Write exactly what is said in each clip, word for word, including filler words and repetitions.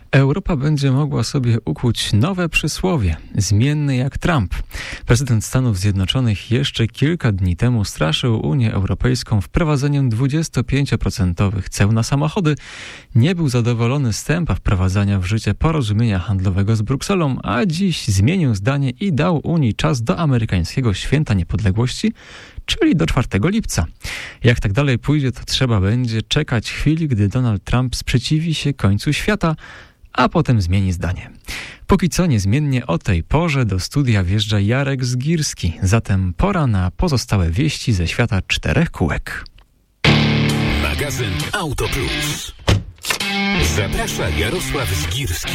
Europa będzie mogła sobie ukuć nowe przysłowie, zmienny jak Trump. Prezydent Stanów Zjednoczonych jeszcze kilka dni temu straszył Unię Europejską wprowadzeniem dwudziesto pięć procent ceł na samochody. Nie był zadowolony z tempa wprowadzania w życie porozumienia handlowego z Brukselą, a dziś zmienił zdanie i dał Unii czas do amerykańskiego Święta Niepodległości, czyli do czwartego lipca. Jak tak dalej pójdzie, to trzeba będzie czekać chwili, gdy Donald Trump sprzeciwi się końcu świata, a potem zmieni zdanie. Póki co niezmiennie o tej porze do studia wjeżdża Jarek Zgirski, zatem pora na pozostałe wieści ze świata czterech kółek. Magazyn Auto Plus. Zaprasza Jarosław Zgirski.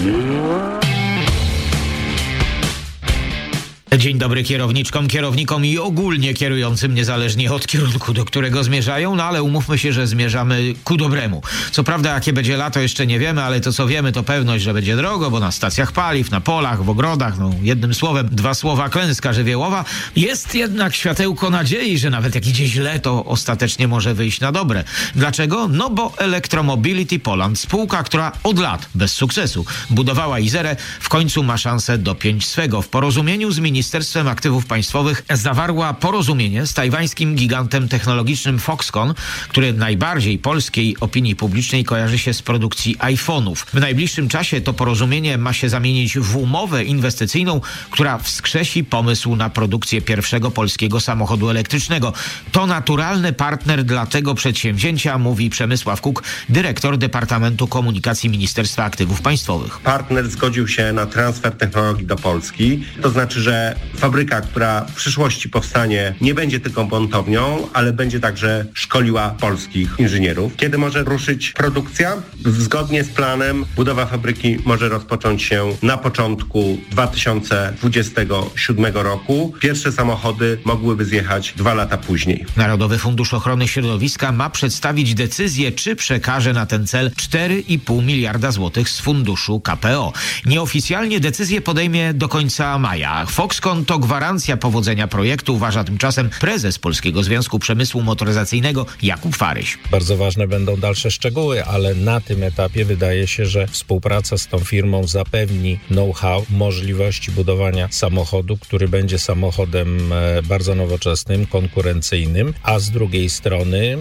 Dzień dobry kierowniczkom, kierownikom i ogólnie kierującym, niezależnie od kierunku, do którego zmierzają, no ale umówmy się, że zmierzamy ku dobremu. Co prawda, jakie będzie lato, jeszcze nie wiemy, ale to co wiemy, to pewność, że będzie drogo, bo na stacjach paliw, na polach, w ogrodach, no jednym słowem, dwa słowa klęska żywiołowa. Jest jednak światełko nadziei, że nawet jak idzie źle, to ostatecznie może wyjść na dobre. Dlaczego? No bo Electromobility Poland, spółka, która od lat, bez sukcesu, budowała Izerę, w końcu ma szansę dopiąć swego. W porozumieniu z ministrem Ministerstwem Aktywów Państwowych zawarła porozumienie z tajwańskim gigantem technologicznym Foxconn, który najbardziej polskiej opinii publicznej kojarzy się z produkcji iPhone'ów. W najbliższym czasie to porozumienie ma się zamienić w umowę inwestycyjną, która wskrzesi pomysł na produkcję pierwszego polskiego samochodu elektrycznego. To naturalny partner dla tego przedsięwzięcia, mówi Przemysław Kuk, dyrektor Departamentu Komunikacji Ministerstwa Aktywów Państwowych. Partner zgodził się na transfer technologii do Polski. To znaczy, że fabryka, która w przyszłości powstanie, nie będzie tylko montownią, ale będzie także szkoliła polskich inżynierów. Kiedy może ruszyć produkcja? Zgodnie z planem budowa fabryki może rozpocząć się na początku dwa tysiące dwudziestego siódmego roku. Pierwsze samochody mogłyby zjechać dwa lata później. Narodowy Fundusz Ochrony Środowiska ma przedstawić decyzję, czy przekaże na ten cel cztery i pół miliarda złotych z funduszu K P O. Nieoficjalnie decyzję podejmie do końca maja. Foxconn to gwarancja powodzenia projektu, uważa tymczasem prezes Polskiego Związku Przemysłu Motoryzacyjnego Jakub Faryś. Bardzo ważne będą dalsze szczegóły, ale na tym etapie wydaje się, że współpraca z tą firmą zapewni know-how, możliwości budowania samochodu, który będzie samochodem bardzo nowoczesnym, konkurencyjnym, a z drugiej strony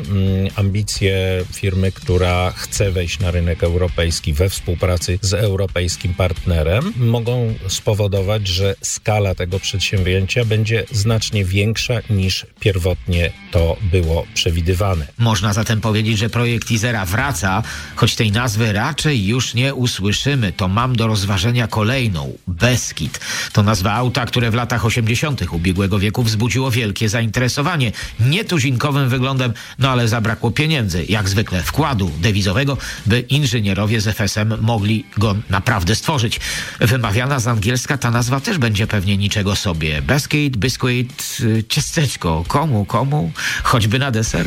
ambicje firmy, która chce wejść na rynek europejski we współpracy z europejskim partnerem, mogą spowodować, że skala tego przedsięwzięcia będzie znacznie większa niż pierwotnie to było przewidywane. Można zatem powiedzieć, że projekt Izera wraca, choć tej nazwy raczej już nie usłyszymy. To mam do rozważenia kolejną. Beskid. To nazwa auta, które w latach osiemdziesiątych ubiegłego wieku wzbudziło wielkie zainteresowanie. Nietuzinkowym wyglądem, no ale zabrakło pieniędzy, jak zwykle wkładu dewizowego, by inżynierowie z F S M mogli go naprawdę stworzyć. Wymawiana z angielska ta nazwa też będzie pewnie niczego sobie. Beskid, biskuit, ciasteczko. Komu, komu? Choćby na deser.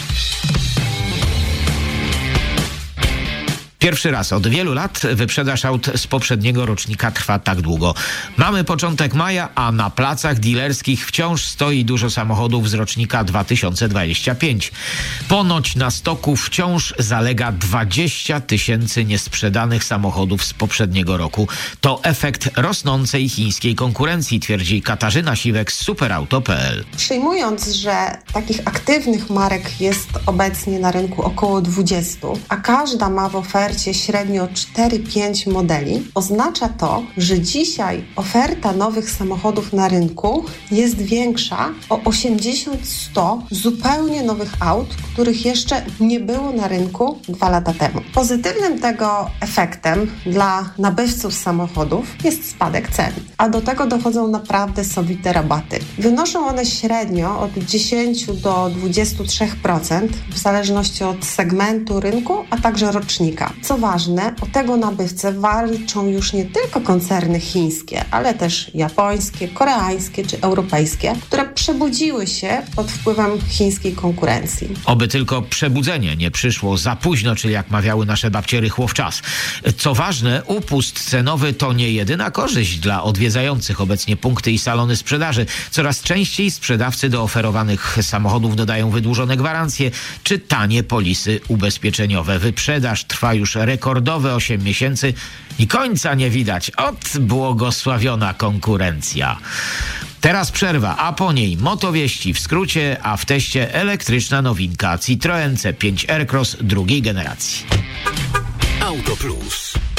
Pierwszy raz od wielu lat wyprzedaż aut z poprzedniego rocznika trwa tak długo. Mamy początek maja, a na placach dealerskich wciąż stoi dużo samochodów z rocznika dwa tysiące dwudziestego piątego. Ponoć na stoku wciąż zalega dwadzieścia tysięcy niesprzedanych samochodów z poprzedniego roku. To efekt rosnącej chińskiej konkurencji, twierdzi Katarzyna Siwek z superauto kropka p l. Przyjmując, że takich aktywnych marek jest obecnie na rynku około dwudziestu, a każda ma w ofercie średnio cztery pięć modeli, oznacza to, że dzisiaj oferta nowych samochodów na rynku jest większa o osiemdziesiąt do stu zupełnie nowych aut, których jeszcze nie było na rynku dwa lata temu. Pozytywnym tego efektem dla nabywców samochodów jest spadek cen, a do tego dochodzą naprawdę sowite rabaty. Wynoszą one średnio od dziesięć do dwudziestu trzech procent w zależności od segmentu rynku, a także rocznika. Co ważne, o tego nabywcę walczą już nie tylko koncerny chińskie, ale też japońskie, koreańskie czy europejskie, które przebudziły się pod wpływem chińskiej konkurencji. Oby tylko przebudzenie nie przyszło za późno, czyli jak mawiały nasze babcie, rychło w czas. Co ważne, upust cenowy to nie jedyna korzyść dla odwiedzających obecnie punkty i salony sprzedaży. Coraz częściej sprzedawcy do oferowanych samochodów dodają wydłużone gwarancje czy tanie polisy ubezpieczeniowe. Wyprzedaż trwa już już rekordowe osiem miesięcy i końca nie widać. Ot, błogosławiona konkurencja. Teraz przerwa, a po niej motowieści w skrócie, a w teście elektryczna nowinka Citroen C pięć Aircross drugiej generacji. Auto Plus.